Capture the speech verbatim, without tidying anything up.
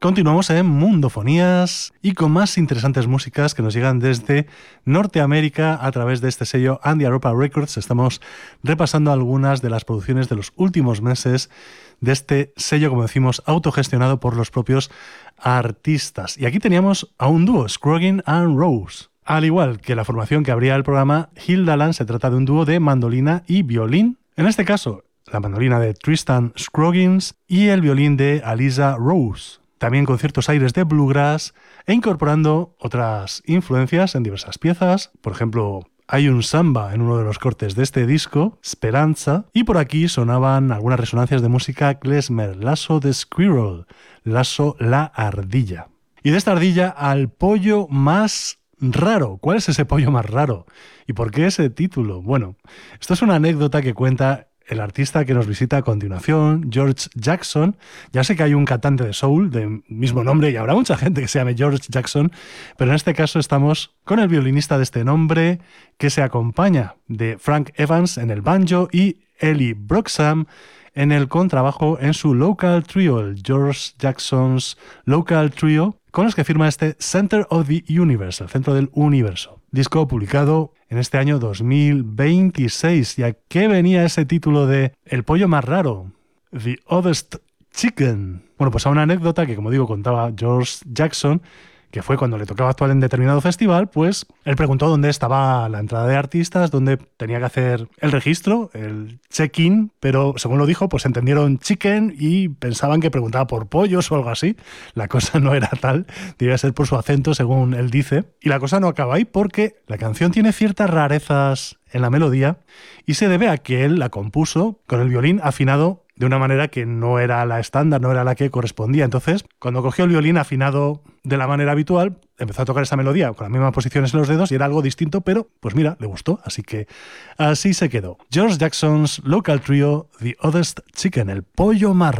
Continuamos en Mundofonías y con más interesantes músicas que nos llegan desde Norteamérica a través de este sello Andy Aropa Records. Estamos repasando algunas de las producciones de los últimos meses de este sello, como decimos, autogestionado por los propios artistas. Y aquí teníamos a un dúo, Scroggin and Rose. Al igual que la formación que abría el programa, Hildaland, se trata de un dúo de mandolina y violín. En este caso, la mandolina de Tristan Scroggins y el violín de Aliza Rose. También con ciertos aires de bluegrass e incorporando otras influencias en diversas piezas. Por ejemplo, hay un samba en uno de los cortes de este disco, Speranza, y por aquí sonaban algunas resonancias de música klezmer, Lasso the Squirrel, Lasso la ardilla. Y de esta ardilla al pollo más raro. ¿Cuál es ese pollo más raro? ¿Y por qué ese título? Bueno, esto es una anécdota que cuenta el artista que nos visita a continuación, George Jackson. Ya sé que hay un cantante de soul de mismo nombre y habrá mucha gente que se llame George Jackson, pero en este caso estamos con el violinista de este nombre, que se acompaña de Frank Evans en el banjo y Ellie Broxham en el contrabajo en su Local Trio, el George Jackson's Local Trio, con los que firma este Center of the Universe, el centro del universo. Disco publicado en este año dos mil veintiséis. ¿Y a qué venía ese título de El pollo más raro? The Oddest Chicken. Bueno, pues a una anécdota que, como digo, contaba George Jackson, que fue cuando le tocaba actuar en determinado festival, pues él preguntó dónde estaba la entrada de artistas, dónde tenía que hacer el registro, el check-in, pero según lo dijo, pues entendieron chicken y pensaban que preguntaba por pollos o algo así. La cosa no era tal, debía ser por su acento, según él dice. Y la cosa no acaba ahí porque la canción tiene ciertas rarezas en la melodía y se debe a que él la compuso con el violín afinado de una manera que no era la estándar, no era la que correspondía. Entonces, cuando cogió el violín afinado de la manera habitual, empezó a tocar esa melodía con las mismas posiciones en los dedos y era algo distinto, pero pues mira, le gustó, así que así se quedó. George Jackson's Local Trio, The Oddest Chicken, el pollo más